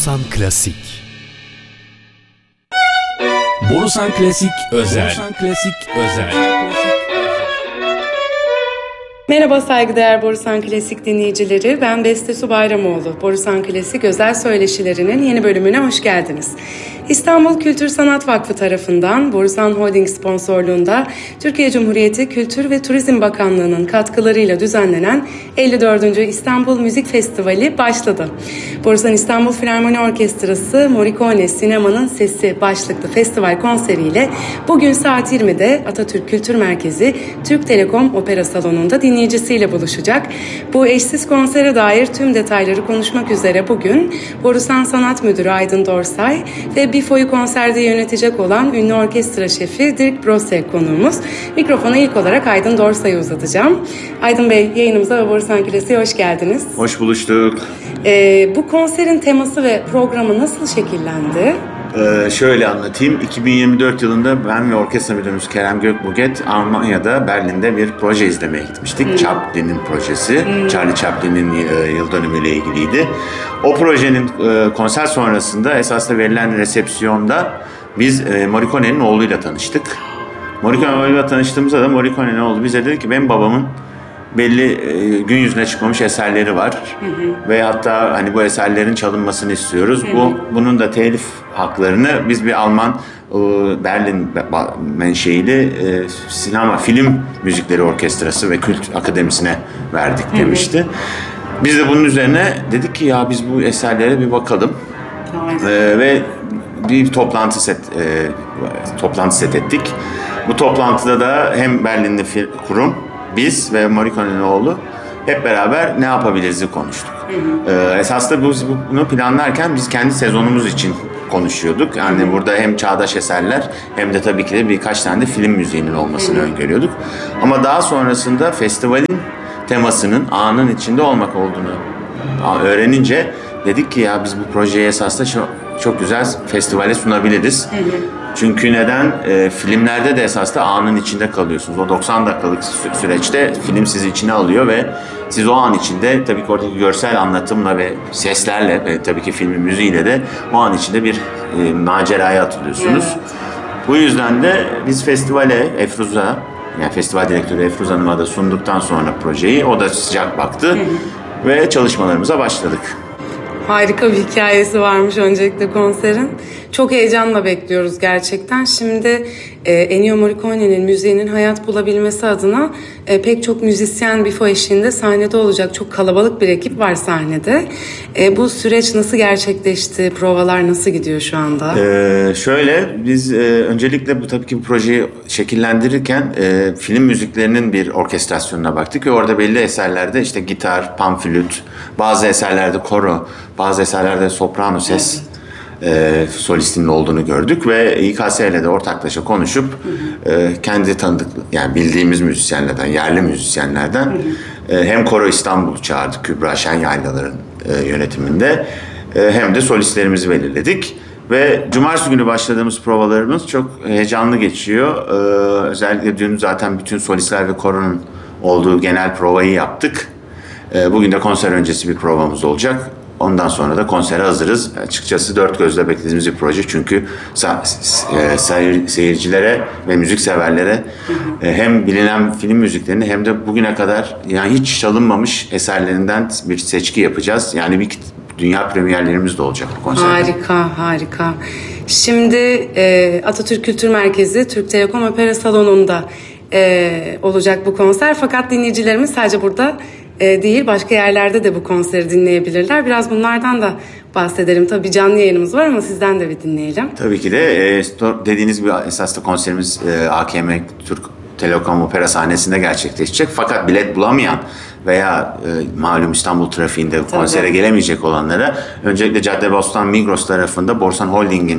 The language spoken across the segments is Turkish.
Borusan Klasik. Borusan Klasik özel. Borusan Klasik özel. Merhaba saygıdeğer Borusan Klasik dinleyicileri, ben Beste Bayramoğlu. Borusan Klasik özel söyleşilerinin yeni bölümüne hoş geldiniz. İstanbul Kültür Sanat Vakfı tarafından Borusan Holding sponsorluğunda Türkiye Cumhuriyeti Kültür ve Turizm Bakanlığı'nın katkılarıyla düzenlenen 54. İstanbul Müzik Festivali başladı. Borusan İstanbul Filarmoni Orkestrası Morricone Sinema'nın Sesi başlıklı festival konseriyle bugün saat 20'de Atatürk Kültür Merkezi Türk Telekom Opera Salonu'nda dinleyicisiyle buluşacak. Bu eşsiz konsere dair tüm detayları konuşmak üzere bugün Borusan Sanat Müdürü Aydın Dorsay ve BİFO'yu konserde yönetecek olan ünlü orkestra şefi Dirk Brose konuğumuz. Mikrofonu ilk olarak Aydın Dorsay'a uzatacağım. Aydın Bey, yayınımıza ve Borusan Klasik'e hoş geldiniz. Hoş buluştuk. Bu konserin teması ve programı nasıl şekillendi? Şöyle anlatayım. 2024 yılında ben ve orkestra müdürümüz Kerem Gökbuket Almanya'da, Berlin'de bir proje izlemeye gitmiştik. Chaplin'in projesi. Charlie Chaplin'in yıl dönümüyle ilgiliydi. O projenin konser sonrasında esasında verilen resepsiyonda biz Morricone'nin oğluyla tanıştık. Morricone'nin oğluyla tanıştığımızda da Morricone'nin oğlu bize dedi ki benim babamın belli gün yüzüne çıkmamış eserleri var. Ve hatta hani bu eserlerin çalınmasını istiyoruz. Bunun da telif haklarını biz bir Alman Berlin menşeili sinema film müzikleri orkestrası ve kült akademisine verdik demişti. Biz de bunun üzerine dedik ki ya biz bu eserlere bir bakalım. Ve bir toplantı set ettik. Bu toplantıda da hem Berlinli kurum, biz ve Morricone'nin oğlu hep beraber ne yapabiliriz'i konuştuk. Esasında bunu planlarken biz kendi sezonumuz için konuşuyorduk. Yani burada hem çağdaş eserler hem de tabii ki de birkaç tane de film müziğinin olmasını öngörüyorduk. Ama daha sonrasında festivalin temasının anın içinde olmak olduğunu öğrenince dedik ki ya biz bu projeyi esasında çok güzel festivale sunabiliriz. Çünkü neden? Filmlerde de esasında anın içinde kalıyorsunuz. O 90 dakikalık süreçte film sizi içine alıyor ve siz o an içinde tabii ki oradaki görsel anlatımla ve seslerle ve tabii ki filmin müziğiyle de o an içinde bir maceraya atılıyorsunuz. Evet. Bu yüzden de biz festivale Efruz'a, yani festival direktörü Efruz Hanım'a da sunduktan sonra projeyi, o da sıcak baktı ve çalışmalarımıza başladık. Harika bir hikayesi varmış öncelikle konserin. Çok heyecanla bekliyoruz gerçekten. Şimdi Ennio Morricone'nin müziğinin hayat bulabilmesi adına pek çok müzisyen BİFO eşliğinde sahnede olacak. Çok kalabalık bir ekip var sahnede. Bu süreç nasıl gerçekleşti? Provalar nasıl gidiyor şu anda? Şöyle, biz öncelikle tabii ki bu projeyi şekillendirirken film müziklerinin bir orkestrasyonuna baktık ve orada belli eserlerde işte gitar, panflüt, bazı eserlerde koro, bazı eserlerde soprano ses solistinin olduğunu gördük ve İKS ile de ortaklaşa konuşup kendi tanıdık, yani bildiğimiz müzisyenlerden, yerli müzisyenlerden hem Koro İstanbul'u çağırdık Kübra Şenyaylalar'ın yönetiminde, hem de solistlerimizi belirledik. Ve cumartesi günü başladığımız provalarımız çok heyecanlı geçiyor. Özellikle dün zaten bütün solistler ve koronun olduğu genel provayı yaptık. Bugün de konser öncesi bir provamız olacak. Ondan sonra da konsere hazırız. Açıkçası dört gözle beklediğimiz bir proje. Çünkü seyircilere ve müzik severlere hem bilinen film müziklerini hem de bugüne kadar yani hiç çalınmamış eserlerinden bir seçki yapacağız. Yani bir dünya premierlerimiz de olacak bu konserde. Harika. Şimdi Atatürk Kültür Merkezi Türk Telekom Opera Salonu'nda olacak bu konser. Fakat dinleyicilerimiz sadece burada değil, başka yerlerde de bu konseri dinleyebilirler. Biraz bunlardan da bahsedelim. Tabii canlı yayınımız var ama sizden de bir dinleyelim. Tabii ki de dediğiniz gibi esasında konserimiz AKM Türk Telekom Opera sahnesinde gerçekleşecek. Fakat bilet bulamayan veya malum İstanbul trafiğinde konsere gelemeyecek olanlara öncelikle Caddebostan Migros tarafında Borusan Holding'in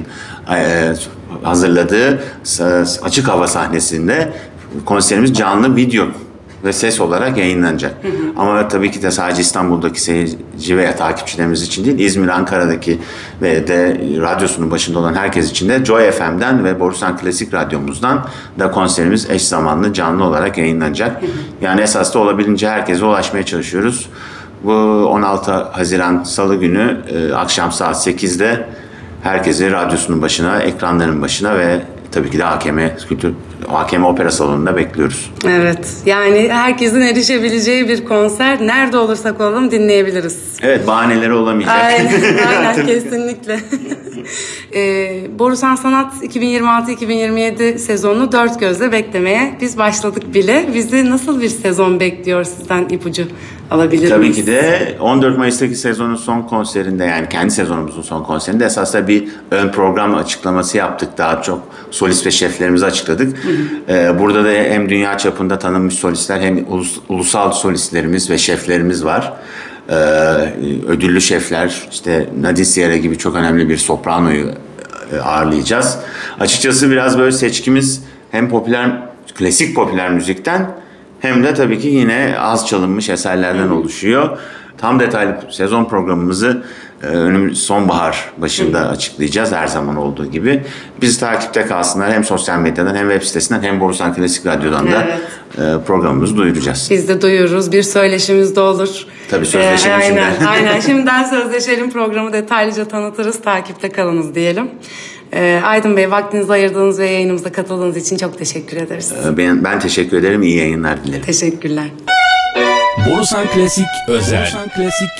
hazırladığı açık hava sahnesinde konserimiz canlı video ve ses olarak yayınlanacak. Ama tabii ki de sadece İstanbul'daki seyirci veya takipçilerimiz için değil, İzmir, Ankara'daki ve de radyosunun başında olan herkes için de Joy FM'den ve Borusan Klasik Radyomuzdan da konserimiz eş zamanlı canlı olarak yayınlanacak. Yani esasında olabildiğince herkese ulaşmaya çalışıyoruz. Bu 16 Haziran Salı günü akşam saat 8'de herkesi radyosunun başına, ekranların başına ve tabii ki de AKM Opera Salonu'nda bekliyoruz. Evet, yani herkesin erişebileceği bir konser. Nerede olursak olalım dinleyebiliriz. Evet, bahaneleri olamayacak. Aynen kesinlikle. Borusan Sanat 2026-2027 sezonunu dört gözle beklemeye biz başladık bile. Bizi nasıl bir sezon bekliyor, sizden ipucu alabilir Tabii miyiz? ki de 14 Mayıs'taki sezonun son konserinde, yani kendi sezonumuzun son konserinde esasında bir ön program açıklaması yaptık. Daha çok solist ve şeflerimizi açıkladık. Burada da hem dünya çapında tanınmış solistler hem ulusal solistlerimiz ve şeflerimiz var. Ödüllü şefler, işte Nadine Sierra gibi çok önemli bir sopranoyu ağırlayacağız. Açıkçası biraz böyle seçkimiz hem klasik popüler müzikten hem de tabii ki yine az çalınmış eserlerden oluşuyor. Tam detaylı sezon programımızı sonbahar başında açıklayacağız, her zaman olduğu gibi. Bizi takipte kalsınlar, hem sosyal medyadan hem web sitesinden hem Borusan Klasik Radyo'dan da programımızı duyuracağız. Biz de duyururuz. Bir söyleşimiz de olur. Tabii sözleşelim aynen, şimdiden. Aynen. Şimdiden sözleşelim, programı detaylıca tanıtırız. Takipte kalınız diyelim. Aydın Bey, vaktinizi ayırdığınız ve yayınımıza katıldığınız için çok teşekkür ederiz. Ben teşekkür ederim. İyi yayınlar dilerim. Teşekkürler. Borusan Klasik özel.